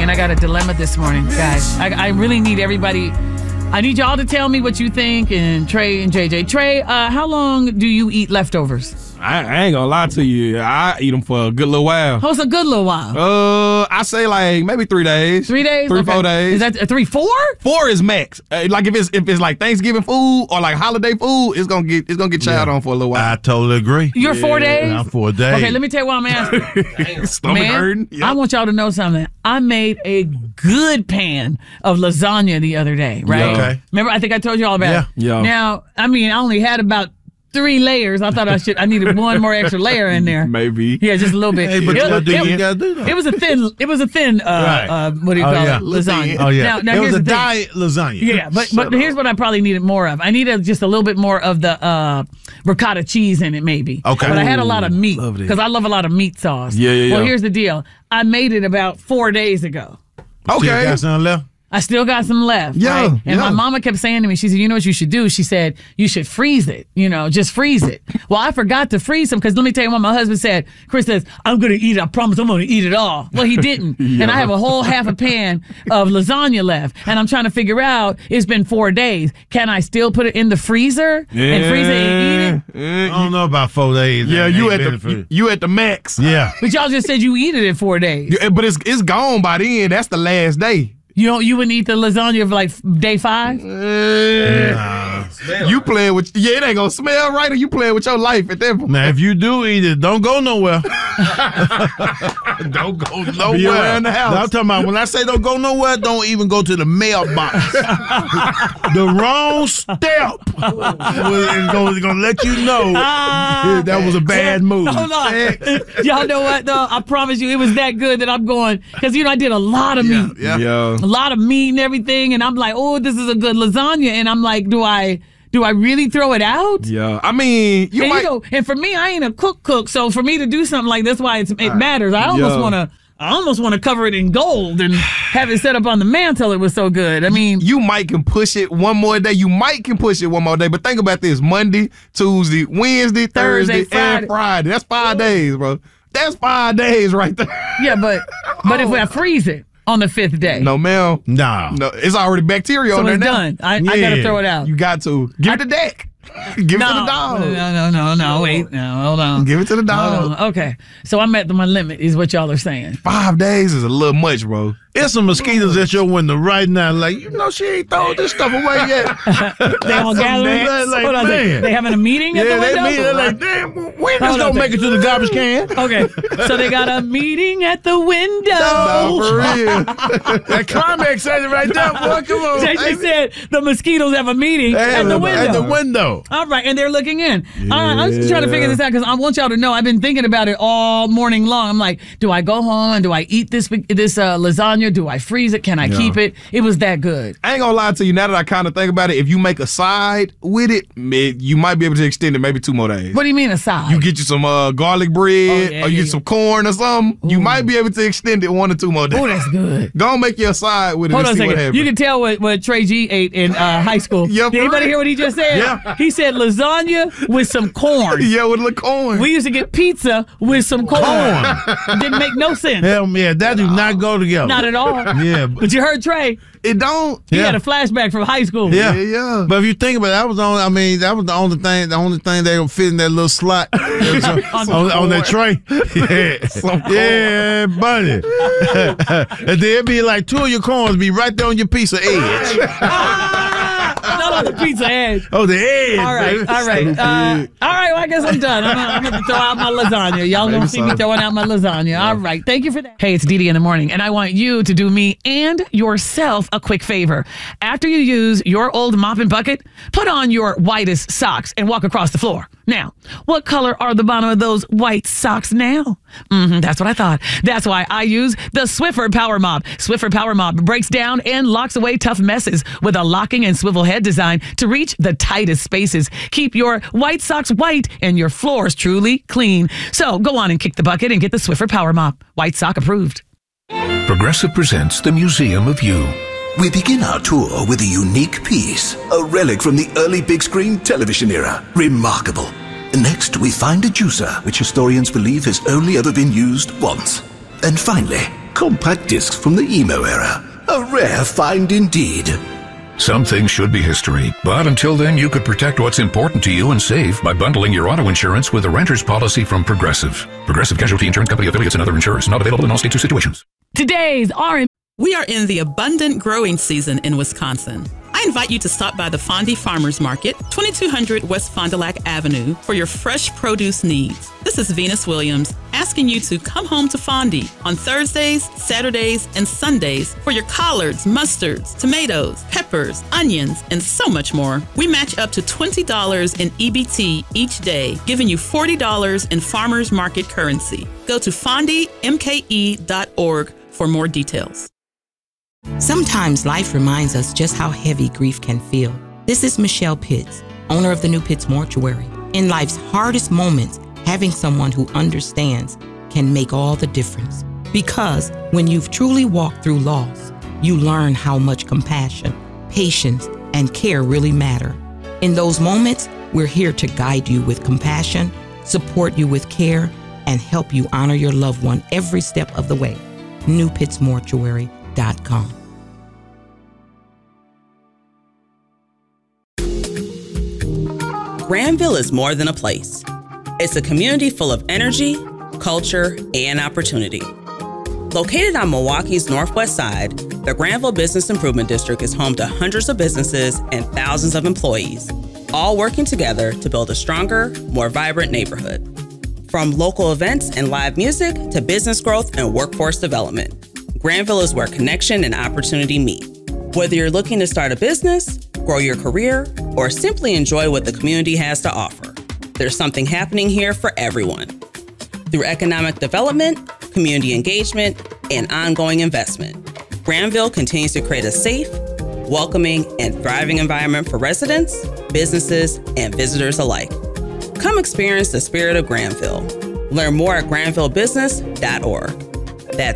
and I got a dilemma this morning, guys. I really need everybody. I need y'all to tell me what you think, and Trey and JJ. Trey, how long do you eat leftovers? I ain't gonna lie to you. I eat them for a good little while. Oh, it's a good little while. I say like maybe 3 days. 3 days? 3, 4 days. Is that 3, 4? 4 is max. Like if it's like Thanksgiving food or like holiday food, it's gonna get chowed on for a little while. I totally agree. You're 4 days? I'm 4 days. Okay, let me tell you why I'm asking. Stomach hurting. Yep. I want y'all to know something. I made a good pan of lasagna the other day, right? Yeah. Okay. Remember, I think I told you all about it. Yeah. Now, I mean, I only had about 3 layers. I thought I needed one more extra layer in there. Maybe. Yeah, just a little bit. Hey, but you gotta do that. It was a thin, Right. what do you call it? Lasagna. Oh, yeah. Now it was here's a the thing. diet lasagna. Yeah, but here's what I probably needed more of. I needed just a little bit more of the ricotta cheese in it, maybe. Okay. But I had a lot of meat love that. because I love a lot of meat sauce. Yeah. Well, here's the deal. I made it about 4 days ago. So you Okay. got something left? I still got some left. Yeah, Right? And yeah. my mama kept saying to me, she said, you know what you should do? She said, you should freeze it. Just freeze it. Well, I forgot to freeze them because let me tell you what my husband said. Chris says, I'm going to eat it. I promise I'm going to eat it all. Well, he didn't. And I have a whole half a pan of lasagna left. And I'm trying to figure out, it's been 4 days. Can I still put it in the freezer and freeze it and eat it? I don't know about 4 days. Yeah, That you ain't at benefit. you at the max. Yeah. But y'all just said you eat it in 4 days. Yeah, but it's gone by then. That's the last day. You wouldn't eat the lasagna for like day 5? You playing with it ain't gonna smell right, or you playing with your life at that point. Now, if you do eat it, don't go nowhere. Don't go nowhere. Be around the house. Now, I'm talking about when I say don't go nowhere, don't even go to the mailbox. The wrong step is gonna let you know that was a bad move. Hold on. Y'all know what, though? I promise you, it was that good that I'm going, because, I did a lot of meat. Yeah. A lot of meat and everything, and I'm like, oh, this is a good lasagna, and I'm like, do I really throw it out? Yeah. I mean, you might. And for me, I ain't a cook, so for me to do something like this, why it matters. I almost want to cover it in gold and have it set up on the mantle. It was so good. I mean, You might can push it one more day. But think about this: Monday, Tuesday, Wednesday, Thursday, and Friday. That's 5 days, bro. That's 5 days right there. yeah, but if I freeze it on the 5th day, No, ma'am. Nah. No, it's already bacteria so on there it's now. done. I gotta throw it out. You got to give it to Dak. Give it to the dog. No, wait, no, hold on. Give it to the dog. Hold on. Okay, so I'm at my limit, is what y'all are saying. 5 days is a little much, bro. There's some mosquitoes at your window right now. Like, she ain't throwing this stuff away yet. They all gathering. Like, Hold on, man. they having a meeting at the window? They're like, damn, when Hold this on, gonna make it to the garbage can? Okay, so they got a meeting at the window. No, for real. That climax says it right there, boy. Come on. JJ said the mosquitoes have a meeting at the window. At the window. All right, and they're looking in. I'm just trying to figure this out because I want y'all to know I've been thinking about it all morning long. I'm like, do I go home and do I eat this lasagna? Do I freeze it? Can I keep it? It was that good. I ain't gonna lie to you. Now that I kind of think about it, if you make a side with it, you might be able to extend it maybe 2 more days. What do you mean a side? You get you some garlic bread, or you get some corn or something. You might be able to extend it 1 or 2 more days. Oh, that's good. Go and make your side with it Hold and on a see what second. happens. You can tell what Trey G ate in high school. Yeah, Did anybody hear what he just said? Yeah. He said lasagna with some corn. Yeah, with a little corn. We used to get pizza with some corn. Didn't make no sense. Hell, yeah, that do not go together. Not at all. Yeah. But you heard Trey. It don't. He Yeah. had a flashback from high school. Yeah. Yeah. But if you think about it, that was the only thing they gonna fit in that little slot on that tray. Yeah, buddy. And then it'd be like 2 of your corns be right there on your piece of edge. Not on the pizza edge. Oh, the edge. All right, baby. all right. Well, I guess I'm done. I'm going to throw out my lasagna. Y'all going to see me throwing out my lasagna. All right. Thank you for that. Hey, it's Dee Dee in the morning, and I want you to do me and yourself a quick favor. After you use your old mop and bucket, put on your whitest socks and walk across the floor. Now, what color are the bottom of those white socks now? That's what I thought. That's why I use the Swiffer Power Mop. Swiffer Power Mop breaks down and locks away tough messes with a locking and swivel head design to reach the tightest spaces. Keep your white socks white and your floors truly clean. So go on and kick the bucket and get the Swiffer Power Mop. White sock approved. Progressive presents the Museum of You. We begin our tour with a unique piece, a relic from the early big screen television era. Remarkable. Next, we find a juicer, which historians believe has only ever been used once. And finally, Compact discs from the emo era. A rare find indeed. Some things should be history, but until then, you could protect what's important to you and save by bundling your auto insurance with a renter's policy from Progressive. Progressive Casualty Insurance Company affiliates and other insurers. Not available in all states or situations. Today's R&B. We are in the abundant growing season in Wisconsin. I invite you to stop by the Fondy Farmers Market, 2200 West Fond du Lac Avenue, for your fresh produce needs. This is Venus Williams asking you to come home to Fondy on Thursdays, Saturdays, and Sundays for your collards, mustards, tomatoes, peppers, onions, and so much more. We match up to $20 in EBT each day, giving you $40 in farmers market currency. Go to fondymke.org for more details. Sometimes life reminds us just how heavy grief can feel. This is Michelle Pitts, owner of the New Pitts Mortuary. In life's hardest moments, having someone who understands can make all the difference. Because when you've truly walked through loss, you learn how much compassion, patience, and care really matter. In those moments, we're here to guide you with compassion, support you with care, and help you honor your loved one every step of the way. NewPittsMortuary.com. Granville is more than a place. It's a community full of energy, culture, and opportunity. Located on Milwaukee's northwest side, the Granville Business Improvement District is home to hundreds of businesses and thousands of employees, all working together to build a stronger, more vibrant neighborhood. From local events and live music to business growth and workforce development, Granville is where connection and opportunity meet. Whether you're looking to start a business, grow your career, or simply enjoy what the community has to offer, there's something happening here for everyone. Through economic development, community engagement, and ongoing investment, Granville continues to create a safe, welcoming, and thriving environment for residents, businesses, and visitors alike. Come experience the spirit of Granville. Learn more at granvillebusiness.org.